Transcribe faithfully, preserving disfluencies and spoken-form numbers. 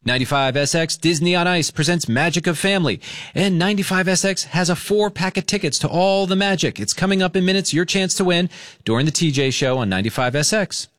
ninety-five S X Disney on Ice presents Magic of Family. And ninety-five S X has a four-pack of tickets to all the magic. It's coming up in minutes, your chance to win during the T J Show on ninety-five S X.